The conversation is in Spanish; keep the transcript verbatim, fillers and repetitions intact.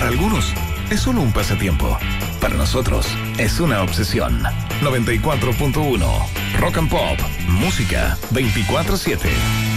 algunos es solo un pasatiempo. Para nosotros es una obsesión. noventa y cuatro punto uno Rock and Pop, música veinticuatro siete.